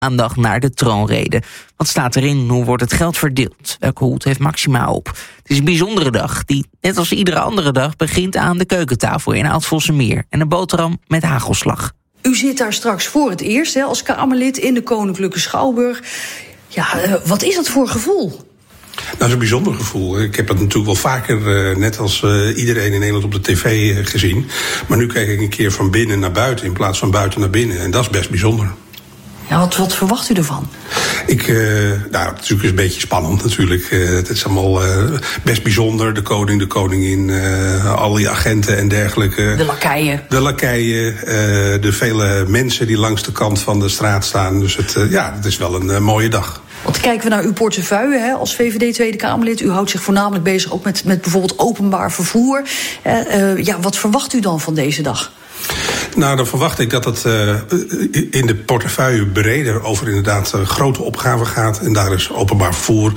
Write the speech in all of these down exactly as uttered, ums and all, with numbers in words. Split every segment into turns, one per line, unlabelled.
aandacht naar de troonrede. Wat staat erin? Hoe wordt het geld verdeeld? Welke hoed heeft Maxima op? Het is een bijzondere dag die, net als iedere andere dag, begint aan de keukentafel in Oud-Vossemeer. En een boterham met hagelslag.
U zit daar straks voor het eerst hè, als Kamerlid in de Koninklijke Schouwburg. Ja, uh, wat is dat voor gevoel?
Nou, dat is een bijzonder gevoel. Ik heb het natuurlijk wel vaker, uh, net als uh, iedereen in Nederland, op de tv uh, gezien. Maar nu kijk ik een keer van binnen naar buiten in plaats van buiten naar binnen. En dat is best bijzonder.
Ja, wat, wat verwacht u ervan?
Ik, uh, nou, het is natuurlijk een beetje spannend natuurlijk. Uh, het is allemaal uh, best bijzonder. De koning, de koningin, uh, al die agenten en dergelijke.
De lakeien.
De lakeien, uh, de vele mensen die langs de kant van de straat staan. Dus het, uh, ja, het is wel een uh, mooie dag.
Want kijken we naar uw portefeuille hè, als V V D Tweede Kamerlid. U houdt zich voornamelijk bezig ook met, met bijvoorbeeld openbaar vervoer. Uh, uh, ja, wat verwacht u dan van deze dag?
Nou, dan verwacht ik dat het uh, in de portefeuille breder over inderdaad uh, grote opgaven gaat. En daar is openbaar vervoer,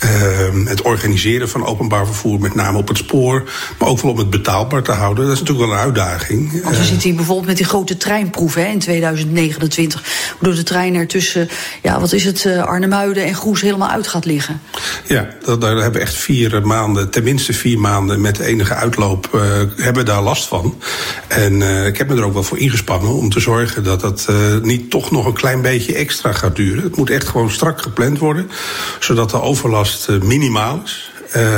uh, het organiseren van openbaar vervoer, met name op het spoor, maar ook wel om het betaalbaar te houden. Dat is natuurlijk wel een uitdaging.
Want we zitten hier bijvoorbeeld met die grote treinproef hè, in tweeduizend negenentwintig. Waardoor de trein er tussen, ja, wat is het, uh, Arnhem-Muiden en Goes helemaal uit gaat liggen.
Ja, dat, daar hebben we echt vier maanden, tenminste vier maanden met enige uitloop, uh, hebben we daar last van. En uh, ik heb me er ook wel voor ingespannen om te zorgen dat dat uh, niet toch nog een klein beetje extra gaat duren. Het moet echt gewoon strak gepland worden, zodat de overlast uh, minimaal is. Uh,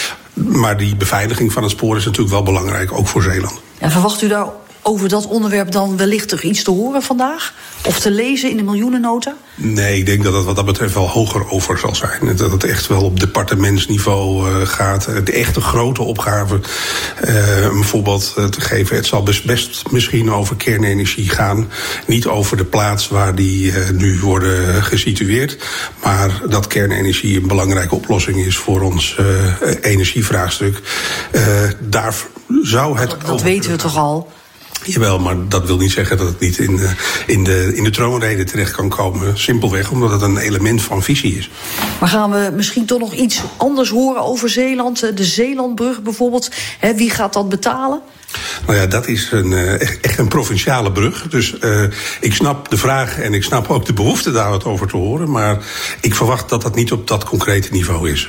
maar die beveiliging van het spoor is natuurlijk wel belangrijk, ook voor Zeeland.
En verwacht u daar over dat onderwerp dan wellicht toch iets te horen vandaag? Of te lezen in de miljoenennota?
Nee, ik denk dat het wat dat betreft wel hoger over zal zijn. Dat het echt wel op departementsniveau uh, gaat. De echte grote opgaven, uh, een voorbeeld uh, te geven. Het zal best, best misschien over kernenergie gaan. Niet over de plaats waar die uh, nu worden gesitueerd. Maar dat kernenergie een belangrijke oplossing is voor ons uh, energievraagstuk. Uh, daar zou het...
Dat, dat weten we toch al?
Jawel, maar dat wil niet zeggen dat het niet in de, in de, in de troonrede terecht kan komen. Simpelweg omdat het een element van visie is.
Maar gaan we misschien toch nog iets anders horen over Zeeland? De Zeelandbrug bijvoorbeeld. He, wie gaat dat betalen?
Nou ja, dat is een, echt, echt een provinciale brug. Dus uh, ik snap de vraag en ik snap ook de behoefte daar wat over te horen. Maar ik verwacht dat dat niet op dat concrete niveau is.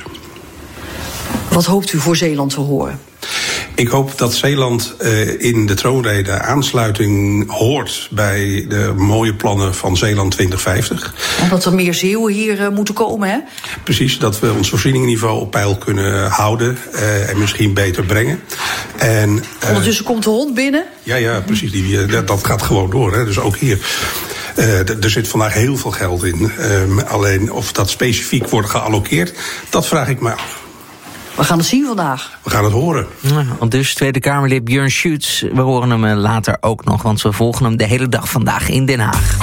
Wat hoopt u voor Zeeland te horen?
Ik hoop dat Zeeland uh, in de troonrede aansluiting hoort bij de mooie plannen van Zeeland twintig vijftig.
En dat er meer Zeeuwen hier uh, moeten komen, hè?
Precies, dat we ons voorzieningenniveau op peil kunnen houden uh, en misschien beter brengen. En, uh,
ondertussen komt de hond binnen?
Ja, ja, precies. Die, uh, dat gaat gewoon door, hè, dus ook hier. Uh, d- er zit vandaag heel veel geld in. Uh, alleen of dat specifiek wordt gealloceerd, dat vraag ik me af.
We gaan het zien vandaag.
We gaan het horen.
Ja, dus Tweede Kamerlid Björn Schütz. We horen hem later ook nog, want we volgen hem de hele dag vandaag in Den Haag.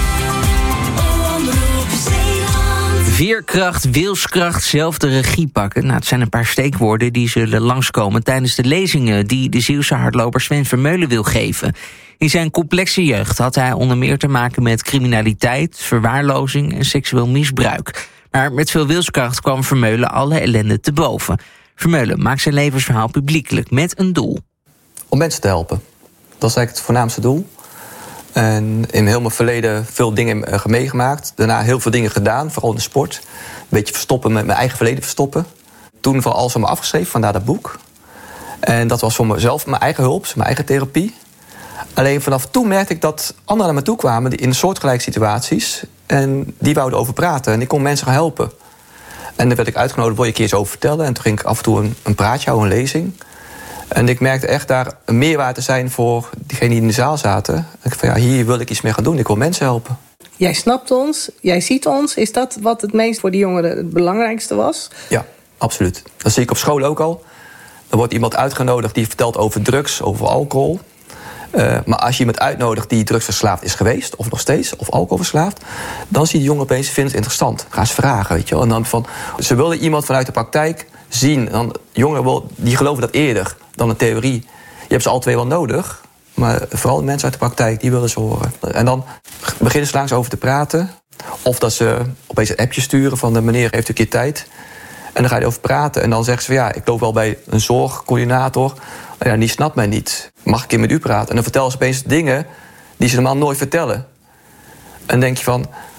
Veerkracht, wilskracht, zelf de regie pakken. Nou, het zijn een paar steekwoorden die zullen langskomen tijdens de lezingen die de Zeeuwse hardloper Sven Vermeulen wil geven. In zijn complexe jeugd had hij onder meer te maken met criminaliteit, verwaarlozing en seksueel misbruik. Maar met veel wilskracht kwam Vermeulen alle ellende te boven. Vermeulen maakt zijn levensverhaal publiekelijk met een doel.
Om mensen te helpen. Dat is eigenlijk het voornaamste doel. En in heel mijn verleden veel dingen meegemaakt. Daarna heel veel dingen gedaan, vooral in de sport. Een beetje verstoppen, met mijn eigen verleden verstoppen. Toen van alles van me afgeschreven, vandaar dat boek. En dat was voor mezelf mijn eigen hulp, mijn eigen therapie. Alleen vanaf toen merkte ik dat anderen naar me toe kwamen die in soortgelijke situaties. En die wouden over praten en ik kon mensen gaan helpen. En dan werd ik uitgenodigd, wil je een keer eens over vertellen. En toen ging ik af en toe een, een praatje houden, een lezing. En ik merkte echt daar een meerwaarde te zijn voor diegenen die in de zaal zaten. En ik van ja, hier wil ik iets mee gaan doen, ik wil mensen helpen.
Jij snapt ons, jij ziet ons. Is dat wat het meest voor die jongeren het belangrijkste was?
Ja, absoluut. Dat zie ik op school ook al. Er wordt iemand uitgenodigd die vertelt over drugs, over alcohol. Uh, maar als je iemand uitnodigt die drugsverslaafd is geweest, of nog steeds, of alcoholverslaafd, dan zie je de jongen opeens, vindt het interessant. Gaan ze vragen, weet je wel. En dan van, ze wilden iemand vanuit de praktijk zien. En dan, jongeren wil, die geloven dat eerder dan de theorie. Je hebt ze al twee wel nodig, maar vooral de mensen uit de praktijk, die willen ze horen. En dan beginnen ze langs over te praten. Of dat ze opeens een appje sturen van, de meneer heeft een keer tijd. En dan ga je over praten. En dan zeggen ze van, ja, ik loop wel bij een zorgcoördinator. Ja, die snapt mij niet. Mag ik een keer met u praten? En dan vertellen ze opeens dingen die ze normaal nooit vertellen. En dan denk je van,